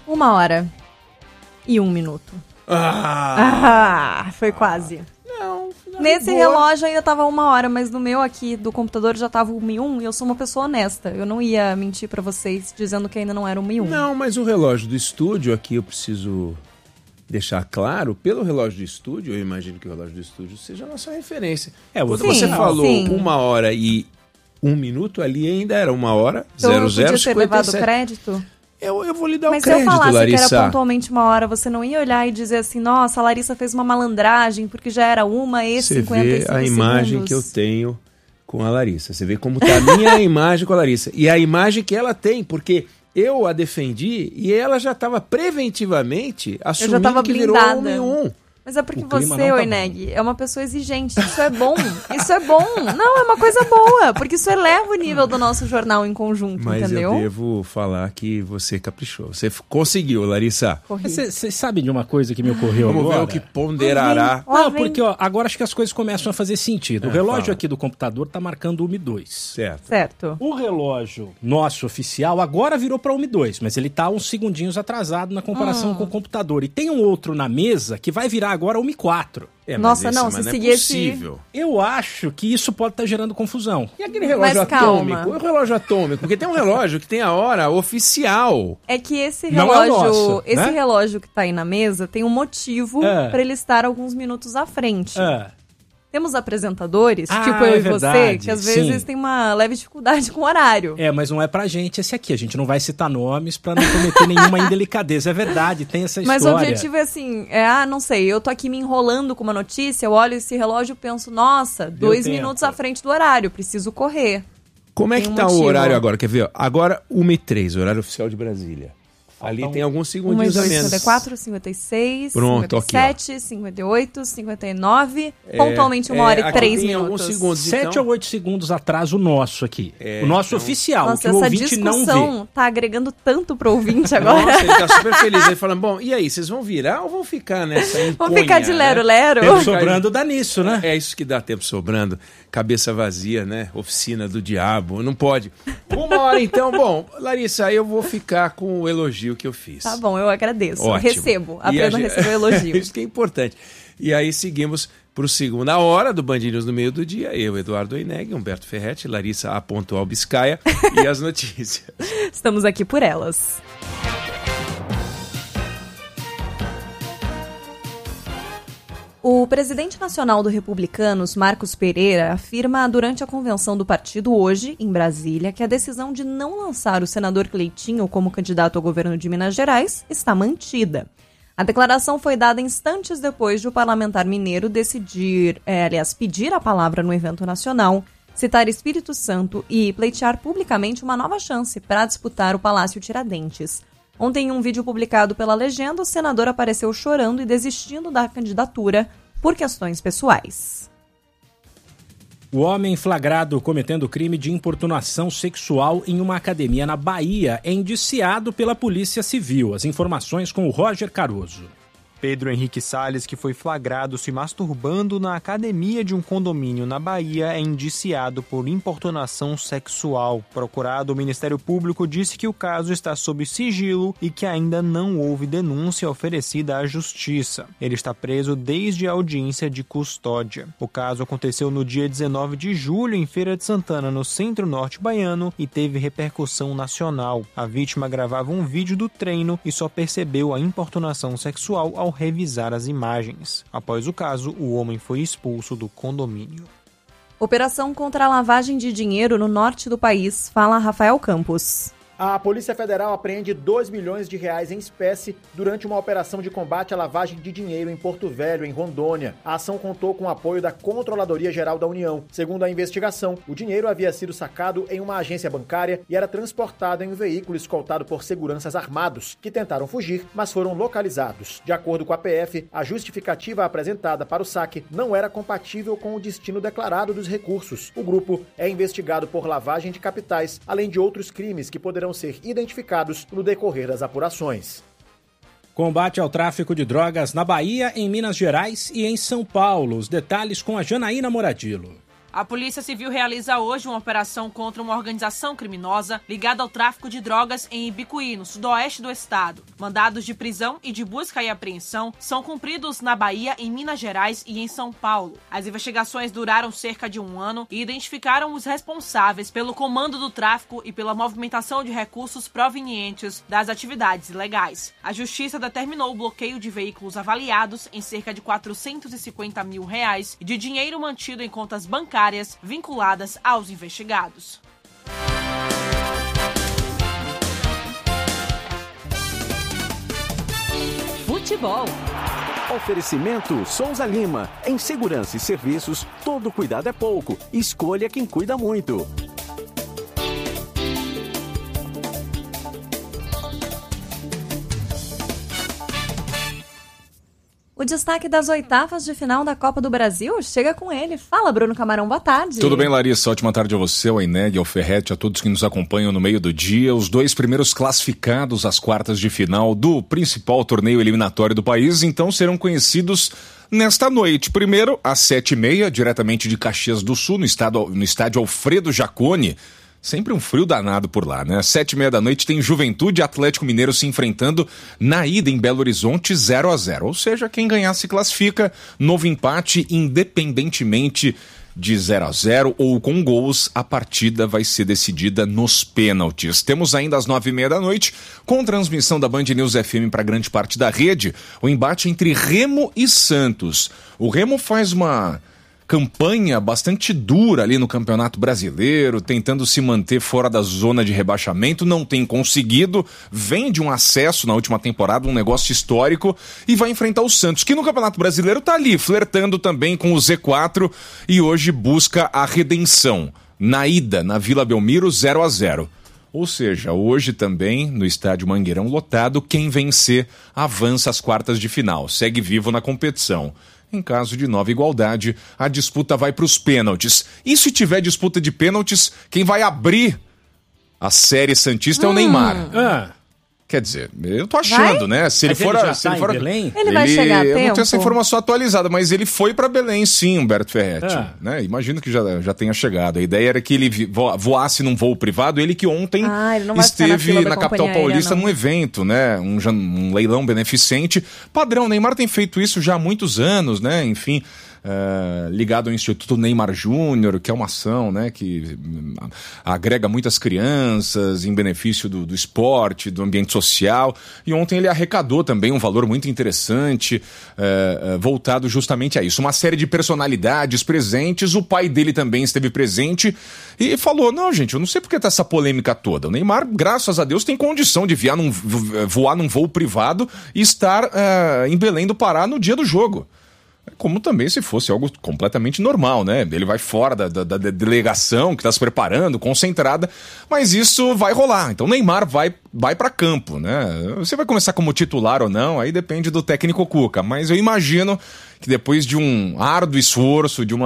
1h01. Foi quase. Não. Nesse relógio ainda tava 1h, mas no meu aqui do computador já tava 1h01 e eu sou uma pessoa honesta. Eu não ia mentir pra vocês dizendo que ainda não era 1h01. Não, mas o relógio do estúdio aqui eu preciso deixar claro, pelo relógio do estúdio, eu imagino que o relógio do estúdio seja a nossa referência. Quando você falou 1h01, ali ainda era 1h00, então 00, eu podia ter 57. levado crédito? Eu vou lhe dar mas o crédito, Larissa. Mas se eu falasse Larissa, que era pontualmente 1h, você não ia olhar e dizer assim, nossa, a Larissa fez uma malandragem porque já era 1h55 você vê a imagem segundos. que eu tenho com a Larissa. Você vê como tá a minha imagem com a Larissa. E a imagem que ela tem, porque eu a defendi e ela já estava preventivamente assumindo que virou 1h01. Mas é porque você, Oineg, é uma pessoa exigente. Isso é bom. Isso é bom. Não, é uma coisa boa. Porque isso eleva o nível do nosso jornal em conjunto, entendeu? Mas eu devo falar que você caprichou. Você conseguiu, Larissa. Você sabe de uma coisa que me ocorreu agora? Vamos ver o que ponderará. Não, porque agora acho que as coisas começam a fazer sentido. O relógio aqui do computador tá marcando 1h02. Certo. O relógio nosso oficial agora virou para 1h02, mas ele tá uns segundinhos atrasado na comparação com o computador. E tem um outro na mesa que vai virar agora 1h04. Nossa, não, se seguir esse... Eu acho que isso pode estar gerando confusão. E aquele relógio atômico? O relógio atômico? Porque tem um relógio que tem a hora oficial. É que esse relógio, relógio que tá aí na mesa tem um motivo para ele estar alguns minutos à frente. Temos apresentadores, tipo eu e você, que às vezes tem uma leve dificuldade com o horário. Mas não é pra gente esse aqui. A gente não vai citar nomes pra não cometer nenhuma indelicadeza. É verdade, tem essa história. Mas o objetivo é assim, não sei, eu tô aqui me enrolando com uma notícia, eu olho esse relógio e penso, nossa, 2 minutos à frente do horário, preciso correr. Como é que tá o horário agora? Quer ver? Agora 1h03, horário oficial de Brasília. Ali tem alguns segundinhos a menos. 54, 56, Pronto, 57, aqui, 58, 59, pontualmente 1h03 minutos. Alguns segundos, 7 ou 8 segundos atrás o nosso aqui. O nosso oficial, nossa, que o ouvinte não vê. Essa discussão tá agregando tanto pro ouvinte agora. Nossa, ele tá super feliz. Ele fala, bom, e aí, vocês vão virar ou vão ficar nessa enconha? Vão ficar de lero-lero? Tempo sobrando dá nisso, né? É isso que dá tempo sobrando. Cabeça vazia, né? Oficina do diabo, não pode. 1h então, bom, Larissa, eu vou ficar com o elogio que eu fiz. Tá bom, eu agradeço. Ótimo. Recebo, apenas recebo o elogio. Isso que é importante. E aí seguimos para o segunda hora do Band News no meio do dia. Eu, Eduardo Oineg, Humberto Ferretti, Larissa A. Biscaia e as notícias. Estamos aqui por elas. O presidente nacional do Republicanos, Marcos Pereira, afirma durante a convenção do partido hoje, em Brasília, que a decisão de não lançar o senador Cleitinho como candidato ao governo de Minas Gerais está mantida. A declaração foi dada instantes depois de o parlamentar mineiro pedir a palavra no evento nacional, citar Espírito Santo e pleitear publicamente uma nova chance para disputar o Palácio Tiradentes. Ontem, em um vídeo publicado pela Legenda, o senador apareceu chorando e desistindo da candidatura por questões pessoais. O homem flagrado cometendo crime de importunação sexual em uma academia na Bahia é indiciado pela Polícia Civil. As informações com o Roger Caruso. Pedro Henrique Salles, que foi flagrado se masturbando na academia de um condomínio na Bahia, é indiciado por importunação sexual. Procurado, o Ministério Público disse que o caso está sob sigilo e que ainda não houve denúncia oferecida à Justiça. Ele está preso desde a audiência de custódia. O caso aconteceu no dia 19 de julho em Feira de Santana, no centro-norte baiano, e teve repercussão nacional. A vítima gravava um vídeo do treino e só percebeu a importunação sexual ao revisar as imagens. Após o caso, o homem foi expulso do condomínio. Operação contra a lavagem de dinheiro no norte do país, fala Rafael Campos. A Polícia Federal apreende R$2 milhões em espécie durante uma operação de combate à lavagem de dinheiro em Porto Velho, em Rondônia. A ação contou com o apoio da Controladoria Geral da União. Segundo a investigação, o dinheiro havia sido sacado em uma agência bancária e era transportado em um veículo escoltado por seguranças armados, que tentaram fugir, mas foram localizados. De acordo com a PF, a justificativa apresentada para o saque não era compatível com o destino declarado dos recursos. O grupo é investigado por lavagem de capitais, além de outros crimes que poderão ser identificados no decorrer das apurações. Combate ao tráfico de drogas na Bahia, em Minas Gerais e em São Paulo. Os detalhes com a Janaína Moradilo. A Polícia Civil realiza hoje uma operação contra uma organização criminosa ligada ao tráfico de drogas em Ibicuí, no sudoeste do estado. Mandados de prisão e de busca e apreensão são cumpridos na Bahia, em Minas Gerais e em São Paulo. As investigações duraram cerca de 1 ano e identificaram os responsáveis pelo comando do tráfico e pela movimentação de recursos provenientes das atividades ilegais. A Justiça determinou o bloqueio de veículos avaliados em cerca de R$450 mil e de dinheiro mantido em contas bancárias vinculadas aos investigados. Futebol. Oferecimento Souza Lima. Em segurança e serviços, todo cuidado é pouco. Escolha quem cuida muito. O destaque das oitavas de final da Copa do Brasil chega com ele. Fala, Bruno Camarão, boa tarde. Tudo bem, Larissa? Ótima tarde a você, ao Ineg, ao Ferretti, a todos que nos acompanham no meio do dia. Os 2 primeiros classificados às quartas de final do principal torneio eliminatório do país, então serão conhecidos nesta noite. Primeiro, às 7h30, diretamente de Caxias do Sul, no estádio Alfredo Jaconi. Sempre um frio danado por lá, né? 7h30 da noite tem Juventude e Atlético Mineiro se enfrentando na ida em Belo Horizonte 0-0. Ou seja, quem ganhar se classifica. Novo empate, independentemente de 0-0 ou com gols, a partida vai ser decidida nos pênaltis. Temos ainda às 9h30 da noite, com transmissão da Band News FM para grande parte da rede, o embate entre Remo e Santos. O Remo faz uma campanha bastante dura ali no Campeonato Brasileiro, tentando se manter fora da zona de rebaixamento, não tem conseguido, vem de um acesso na última temporada, um negócio histórico, e vai enfrentar o Santos, que no Campeonato Brasileiro tá ali, flertando também com o Z4, e hoje busca a redenção. Na ida, na Vila Belmiro, 0-0. Ou seja, hoje também, no estádio Mangueirão lotado, quem vencer avança às quartas de final, segue vivo na competição. Em caso de nova igualdade, a disputa vai para os pênaltis. E se tiver disputa de pênaltis, quem vai abrir a série santista é o Neymar. Quer dizer, eu tô achando, né? Se ele for em Belém? Ele vai chegar a tempo? Eu não tenho essa informação atualizada, mas ele foi para Belém, sim, Humberto Ferretti. Né? Imagino que já tenha chegado. A ideia era que ele voasse num voo privado. Ele que ontem esteve na capital paulista num evento, né? Um leilão beneficente. Padrão, Neymar tem feito isso já há muitos anos, né? Enfim, ligado ao Instituto Neymar Júnior, que é uma ação, né, que agrega muitas crianças em benefício do esporte, do ambiente social, e ontem ele arrecadou também um valor muito interessante voltado justamente a isso. Uma série de personalidades presentes, o pai dele também esteve presente e falou, não gente, eu não sei porque tá essa polêmica toda. O Neymar, graças a Deus, tem condição de voar num voo privado e estar em Belém do Pará no dia do jogo. Como também se fosse algo completamente normal, né? Ele vai fora da delegação que está se preparando, concentrada, mas isso vai rolar. Então Neymar vai para campo, né? Você vai começar como titular ou não, aí depende do técnico Cuca, mas eu imagino que depois de um árduo esforço, de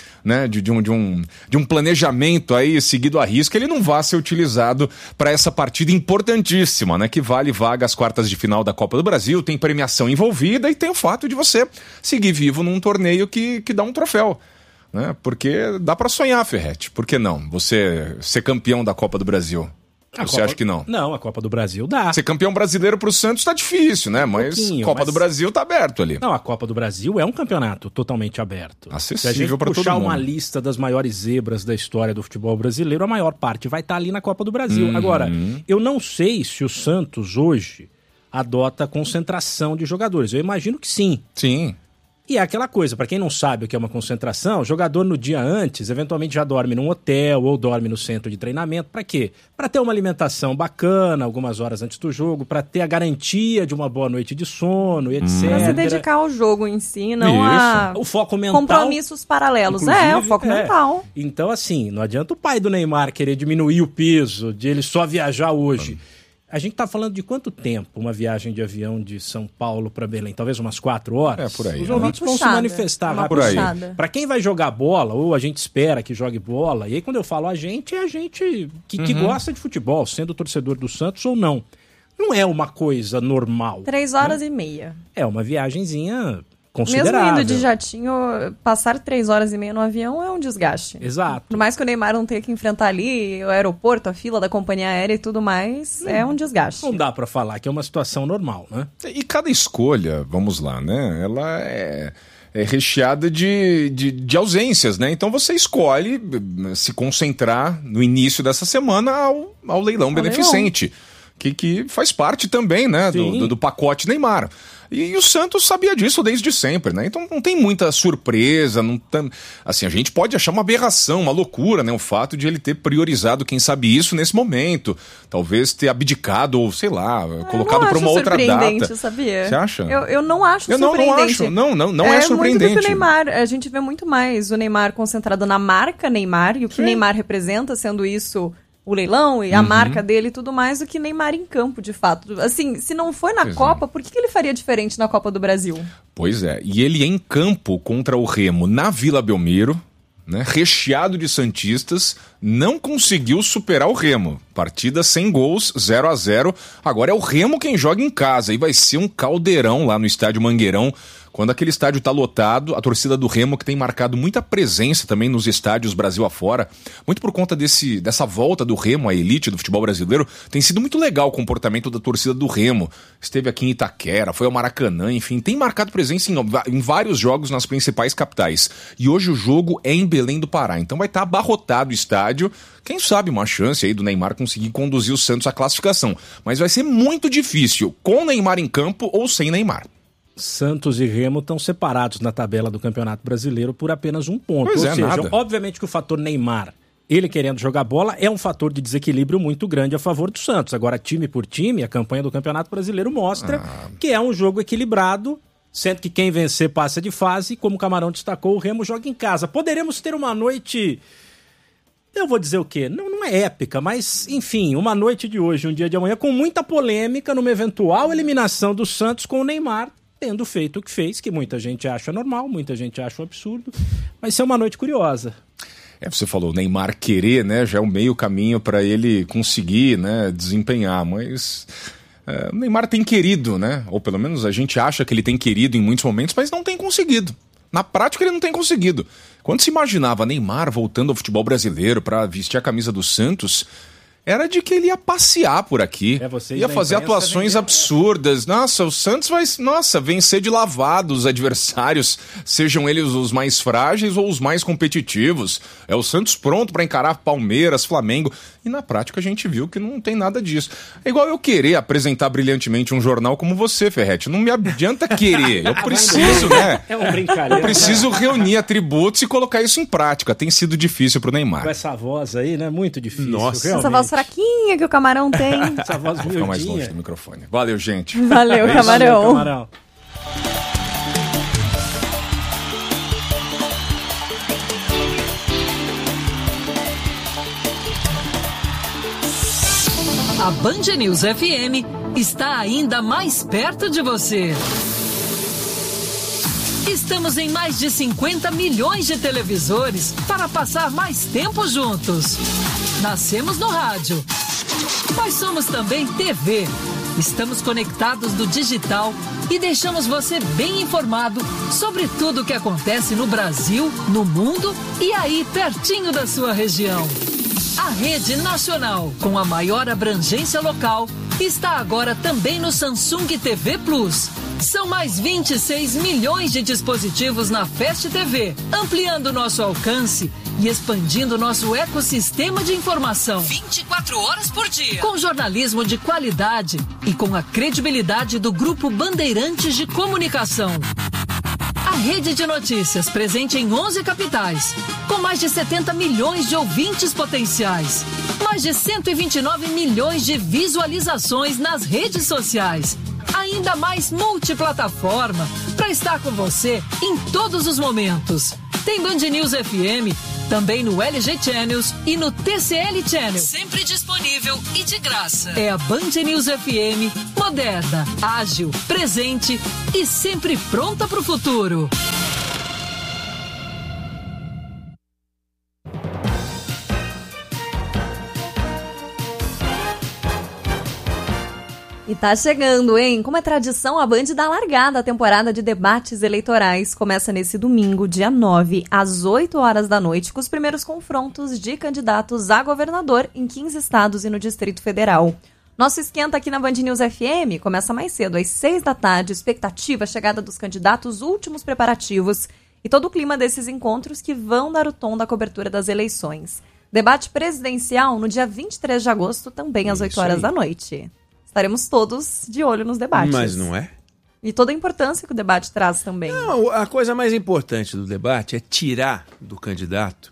um planejamento aí seguido à risca, ele não vai ser utilizado para essa partida importantíssima, né? Que vale vaga às quartas de final da Copa do Brasil, tem premiação envolvida e tem o fato de você seguir vivo num torneio que dá um troféu, né? Porque dá para sonhar, Ferretti. Por que não? Você ser campeão da Copa do Brasil. Você acha que não? Não, a Copa do Brasil dá. Ser campeão brasileiro pro Santos tá difícil, né? Mas Copa do Brasil tá aberto ali. Não, a Copa do Brasil é um campeonato totalmente aberto. Acessível para todo mundo. Se a gente puxar uma lista das maiores zebras da história do futebol brasileiro, a maior parte vai estar ali na Copa do Brasil. Agora, eu não sei se o Santos hoje adota a concentração de jogadores. Eu imagino que sim. Sim. E é aquela coisa, para quem não sabe o que é uma concentração, o jogador no dia antes, eventualmente já dorme num hotel ou dorme no centro de treinamento. Para quê? Para ter uma alimentação bacana, algumas horas antes do jogo, para ter a garantia de uma boa noite de sono, etc. Para se dedicar ao jogo em si, não a o foco mental, compromissos paralelos. O foco mental. Então, assim, não adianta o pai do Neymar querer diminuir o peso, de ele só viajar hoje. A gente tá falando de quanto tempo uma viagem de avião de São Paulo para Belém? Talvez umas 4 horas? É, por aí. Os ouvintes vão se manifestar por aí. Para quem vai jogar bola, ou a gente espera que jogue bola, e aí quando eu falo a gente, é a gente que gosta de futebol, sendo torcedor do Santos ou não. Não é uma coisa normal. 3 horas e meia. É uma viagenzinha considerável. Mesmo indo de jatinho, passar 3 horas e meia no avião é um desgaste. Exato. Por mais que o Neymar não tenha que enfrentar ali o aeroporto, a fila da companhia aérea e tudo mais, é um desgaste. Não dá pra falar que é uma situação normal, né? E cada escolha, vamos lá, né? Ela é recheada de ausências, né? Então você escolhe se concentrar no início dessa semana ao leilão beneficente, que faz parte também, né, do pacote Neymar. E o Santos sabia disso desde sempre, né? Então não tem muita surpresa, assim, a gente pode achar uma aberração, uma loucura, né? O fato de ele ter priorizado, quem sabe isso, nesse momento. Talvez ter abdicado, ou sei lá, colocado para uma outra data. Sabia? Você acha? Eu não acho surpreendente. Não é surpreendente. Muito do que o Neymar, a gente vê muito mais o Neymar concentrado na marca Neymar, e o que Neymar representa, sendo isso o leilão e a marca dele e tudo mais, do que Neymar em campo, de fato. Assim, se não foi na Copa, por que ele faria diferente na Copa do Brasil? Pois é, e ele em campo contra o Remo na Vila Belmiro, né, recheado de santistas, não conseguiu superar o Remo. Partida sem gols, 0-0. Agora é o Remo quem joga em casa, e vai ser um caldeirão lá no estádio Mangueirão. Quando aquele estádio está lotado, a torcida do Remo, que tem marcado muita presença também nos estádios Brasil afora, muito por conta dessa volta do Remo à elite do futebol brasileiro, tem sido muito legal o comportamento da torcida do Remo. Esteve aqui em Itaquera, foi ao Maracanã, enfim, tem marcado presença em vários jogos nas principais capitais. E hoje o jogo é em Belém do Pará, então vai estar abarrotado o estádio. Quem sabe uma chance aí do Neymar conseguir conduzir o Santos à classificação. Mas vai ser muito difícil, com Neymar em campo ou sem Neymar. Santos e Remo estão separados na tabela do Campeonato Brasileiro por apenas 1 ponto. Pois Ou seja, nada. Obviamente que o fator Neymar, ele querendo jogar bola, é um fator de desequilíbrio muito grande a favor do Santos. Agora, time por time, a campanha do Campeonato Brasileiro mostra que é um jogo equilibrado, sendo que quem vencer passa de fase. Como o Camarão destacou, o Remo joga em casa. Poderemos ter uma noite... Eu vou dizer o quê? Não é épica, mas, enfim, uma noite de hoje, um dia de amanhã, com muita polêmica numa eventual eliminação do Santos com o Neymar tendo feito o que fez, que muita gente acha normal, muita gente acha um absurdo. Vai ser uma noite curiosa. Você falou, o Neymar querer, né? Já é o meio caminho para ele conseguir, né, desempenhar, mas... o Neymar tem querido, né? Ou pelo menos a gente acha que ele tem querido em muitos momentos, mas não tem conseguido. Na prática ele não tem conseguido. Quando se imaginava Neymar voltando ao futebol brasileiro para vestir a camisa do Santos, era de que ele ia passear por aqui, ia fazer atuações absurdas. Nossa, o Santos vai vencer de lavada os adversários, sejam eles os mais frágeis ou os mais competitivos. É o Santos pronto para encarar Palmeiras, Flamengo. E na prática a gente viu que não tem nada disso. É igual eu querer apresentar brilhantemente um jornal como você, Ferretti. Não me adianta querer. Eu preciso, né? É um brincadeira. Eu preciso reunir atributos e colocar isso em prática. Tem sido difícil pro Neymar. Com essa voz aí, né? Muito difícil. Nossa, realmente. Essa voz fraquinha que o Camarão tem. Essa voz Vou ficar mais longe do microfone. Valeu, gente. Valeu, Camarão. Valeu, Camarão. A Band News FM está ainda mais perto de você. Estamos em mais de 50 milhões de televisores para passar mais tempo juntos. Nascemos no rádio, mas somos também TV. Estamos conectados no digital e deixamos você bem informado sobre tudo o que acontece no Brasil, no mundo e aí pertinho da sua região. A rede nacional, com a maior abrangência local, está agora também no Samsung TV Plus. São mais 26 milhões de dispositivos na Fast TV, ampliando nosso alcance e expandindo nosso ecossistema de informação. 24 horas por dia. Com jornalismo de qualidade e com a credibilidade do Grupo Bandeirantes de Comunicação. A rede de notícias presente em 11 capitais, com mais de 70 milhões de ouvintes potenciais, mais de 129 milhões de visualizações nas redes sociais, ainda mais multiplataforma para estar com você em todos os momentos. Tem Band News FM também no LG Channels e no TCL Channel. Sempre disponível e de graça. É a Band News FM, moderna, ágil, presente e sempre pronta para o futuro. E tá chegando, hein? Como é tradição, a Band dá largada à temporada de debates eleitorais. Começa nesse domingo, dia 9, às 8 horas da noite, com os primeiros confrontos de candidatos a governador em 15 estados e no Distrito Federal. Nosso esquenta aqui na Band News FM começa mais cedo, às 6 da tarde, expectativa, chegada dos candidatos, últimos preparativos e todo o clima desses encontros que vão dar o tom da cobertura das eleições. Debate presidencial no dia 23 de agosto, também às 8 horas da noite. Estaremos todos de olho nos debates. Mas não é? E toda a importância que o debate traz também. Não, a coisa mais importante do debate é tirar do candidato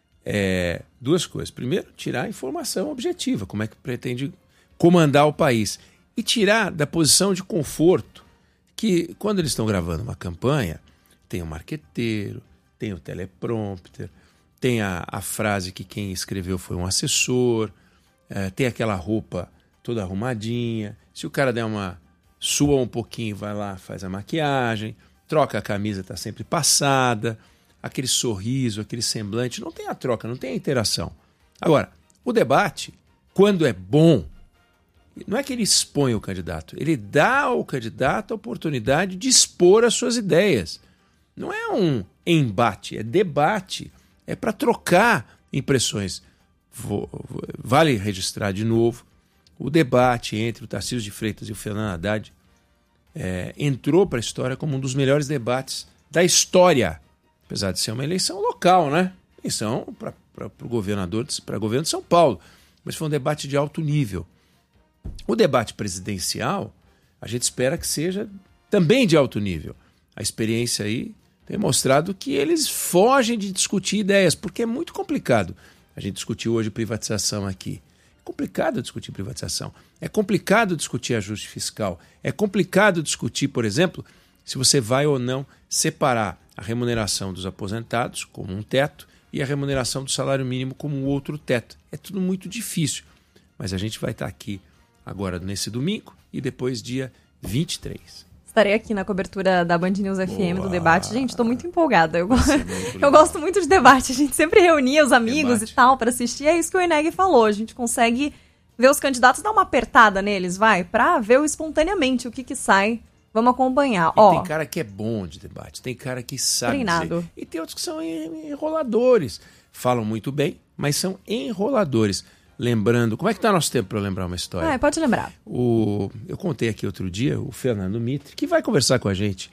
duas coisas. Primeiro, tirar a informação objetiva, como é que pretende comandar o país. E tirar da posição de conforto, que quando eles estão gravando uma campanha, tem o marqueteiro, tem o teleprompter, tem a frase que quem escreveu foi um assessor, tem aquela roupa toda arrumadinha. Se o cara der sua um pouquinho, vai lá, faz a maquiagem, troca a camisa, está sempre passada, aquele sorriso, aquele semblante, não tem a troca, não tem a interação. Agora, o debate, quando é bom, não é que ele expõe o candidato, ele dá ao candidato a oportunidade de expor as suas ideias. Não é um embate, é debate, é para trocar impressões. Vale registrar de novo, o debate entre o Tarcísio de Freitas e o Fernando Haddad entrou para a história como um dos melhores debates da história, apesar de ser uma eleição local, né? Eleição para o governador, para o governo de São Paulo, mas foi um debate de alto nível. O debate presidencial, a gente espera que seja também de alto nível. A experiência aí tem mostrado que eles fogem de discutir ideias, porque é muito complicado. A gente discutiu hoje privatização aqui. É complicado discutir privatização. É complicado discutir ajuste fiscal. É complicado discutir, por exemplo, se você vai ou não separar a remuneração dos aposentados como um teto e a remuneração do salário mínimo como um outro teto. É tudo muito difícil. Mas a gente vai estar aqui agora nesse domingo e depois dia 23. Estarei aqui na cobertura da Band News FM do debate. Gente, estou muito empolgada. Eu gosto muito de debate. A gente sempre reunia os amigos e tal para assistir. É isso que o Eneg falou. A gente consegue ver os candidatos, dar uma apertada neles, para ver espontaneamente o que sai. Vamos acompanhar. Tem cara que é bom de debate, tem cara que sabe treinado dizer. E tem outros que são enroladores. Falam muito bem, mas são enroladores. Lembrando, como é que está nosso tempo para lembrar uma história? Pode lembrar. Eu contei aqui outro dia, o Fernando Mitre, que vai conversar com a gente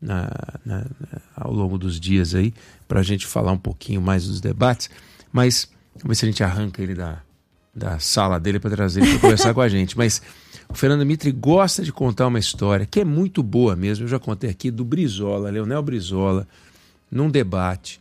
ao longo dos dias aí, para a gente falar um pouquinho mais dos debates, mas vamos ver se a gente arranca ele da sala dele para trazer ele para conversar com a gente. Mas o Fernando Mitre gosta de contar uma história que é muito boa mesmo, eu já contei aqui, do Brizola, Leonel Brizola, num debate,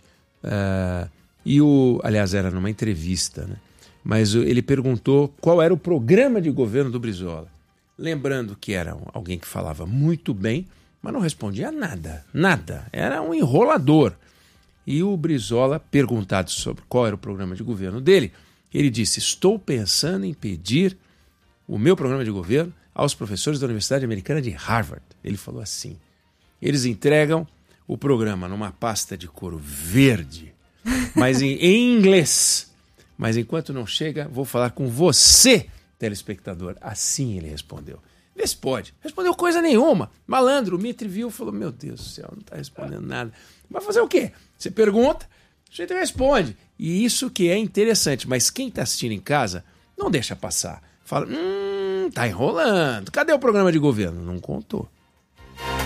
aliás, era numa entrevista, né? Mas ele perguntou qual era o programa de governo do Brizola. Lembrando que era alguém que falava muito bem, mas não respondia nada. Era um enrolador. E o Brizola, perguntado sobre qual era o programa de governo dele, ele disse: estou pensando em pedir o meu programa de governo aos professores da Universidade Americana de Harvard. Ele falou assim: eles entregam o programa numa pasta de couro verde, mas em inglês. Mas enquanto não chega, vou falar com você, telespectador. Assim ele respondeu. Vê se pode. Respondeu coisa nenhuma. Malandro, o Mitre viu e falou: meu Deus do céu, não está respondendo nada. Vai fazer o quê? Você pergunta, o jeito responde. E isso que é interessante. Mas quem está assistindo em casa, não deixa passar. Fala: tá enrolando. Cadê o programa de governo? Não contou.